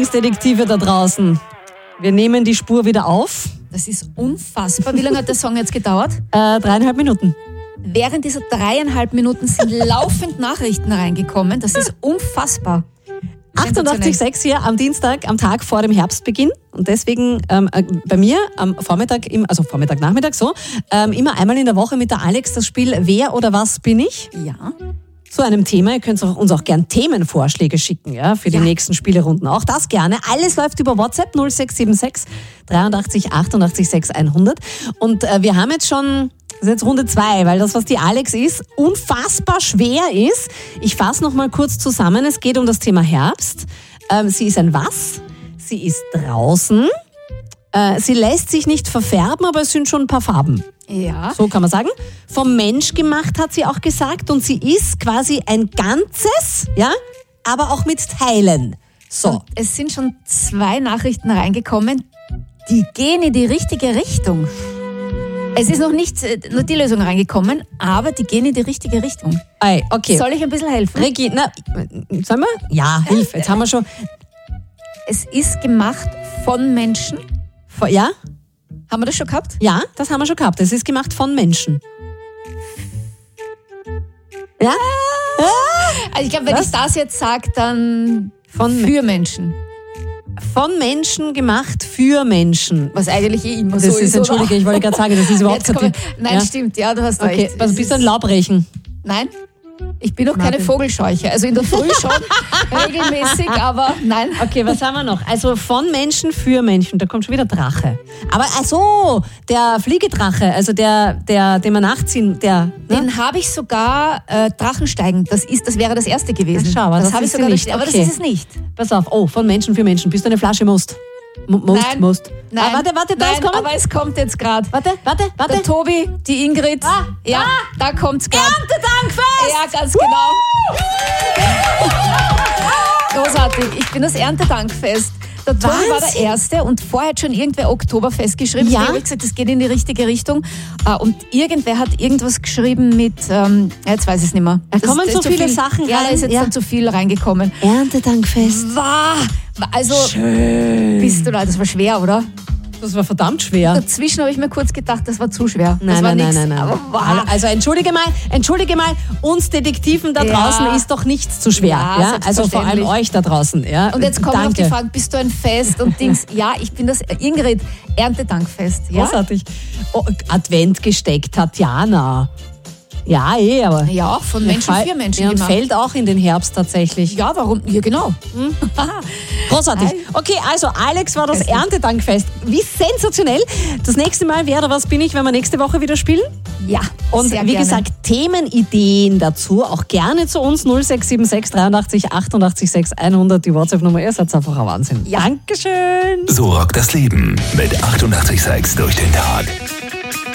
Lieblingsdetektive da draußen. Wir nehmen die Spur wieder auf. Das ist unfassbar. Wie lange hat der Song jetzt gedauert? 3,5 Minuten. Während dieser 3,5 Minuten sind laufend Nachrichten reingekommen. Das ist unfassbar. 88,6 hier am Dienstag, am Tag vor dem Herbstbeginn. Und deswegen bei mir am Vormittag, also Nachmittag so, immer einmal in der Woche mit der Alex das Spiel Wer oder was bin ich? Ja. Zu einem Thema. Ihr könnt uns auch gern Themenvorschläge schicken, ja, für die nächsten Spielerunden. Auch das gerne. Alles läuft über WhatsApp 0676 83 88 6 100. Und wir haben jetzt schon, das ist jetzt Runde 2, weil das, was die Alex ist, unfassbar schwer ist. Ich fasse noch mal kurz zusammen. Es geht um das Thema Herbst. Sie ist ein Was? Sie ist draußen. Sie lässt sich nicht verfärben, aber es sind schon ein paar Farben. Ja. So kann man sagen. Vom Mensch gemacht, hat sie auch gesagt. Und sie ist quasi ein Ganzes, ja, aber auch mit Teilen. So. Und es sind schon 2 Nachrichten reingekommen, die gehen in die richtige Richtung. Es ist noch nicht nur die Lösung reingekommen, aber die gehen in die richtige Richtung. Ei, okay. Soll ich ein bisschen helfen? Regina, sollen wir? Ja, hilf. Jetzt haben wir schon. Es ist gemacht von Menschen. Ja? Haben wir das schon gehabt? Ja, das haben wir schon gehabt. Es ist gemacht von Menschen. Ja? Also ich glaube, wenn ich das jetzt sage, dann für Menschen. Von Menschen gemacht für Menschen. Was eigentlich immer Das so ist, ist. Entschuldige, ich wollte gerade sagen, das ist überhaupt kein Tipp. Nein, Ja. stimmt, ja, du hast Okay, recht. also bist du ein Laubrechen? Nein, ich bin auch keine Vogelscheuche. Also in der Früh schon regelmäßig, aber nein. Okay, was haben wir noch? Also von Menschen für Menschen, da kommt schon wieder Drache. Aber also der Fliegedrache, also der den man nachziehen, der. Ne? Den habe ich sogar Drachensteigen. Das wäre das erste gewesen. Ach, schau, aber das habe ich ist sogar sie nicht. aber Okay. das ist es nicht. Pass auf, oh, von Menschen für Menschen. Bist du eine Flasche Most? Nein. Most. Nein, Ah, warte, da ist kommen. aber es kommt jetzt gerade. Warte. Der Tobi, die Ingrid. Ja, da kommt's gerade. Erntedankfest! Ja, ganz genau. Großartig. Ich bin das Erntedankfest. Der Tobi war der Erste und vorher hat schon irgendwer Oktoberfest geschrieben. Ja. Ich habe gesagt, das geht in die richtige Richtung. Und irgendwer hat irgendwas geschrieben mit, jetzt weiß ich es nicht mehr. Da kommen so viele Sachen rein. Ja, da ist jetzt dann zu viel reingekommen. Erntedankfest. Also, Schön. bist du da? Das war schwer, oder? Das war verdammt schwer. Dazwischen habe ich mir kurz gedacht, das war zu schwer. Das war Nein. nix. Aber Also entschuldige mal, uns Detektiven da draußen ist doch nichts zu schwer. Ja, Ja? Also vor allem selbstverständlich. euch da draußen. Ja? Und jetzt kommen noch die Danke. Fragen, bist du ein Fest und Dings? Ja, ich bin das Ingrid, Erntedankfest. Ja? Großartig. Oh, Advent gesteckt, Tatjana. Ja, aber. Ja, von Menschen für Menschen Ja, und gemacht. fällt auch in den Herbst tatsächlich. Ja, warum? Ja, genau. Großartig. Hi. Okay, also Alex war das Erntedankfest. Wie sensationell. Das nächste Mal, wer oder was bin ich, wenn wir nächste Woche wieder spielen? Ja, Und sehr wie gerne. gesagt, Themenideen dazu auch gerne zu uns 0676 83 88 6 100, die WhatsApp-Nummer. Ihr seid einfach ein Wahnsinn. Ja. Dankeschön. So rockt das Leben mit 88,6 durch den Tag.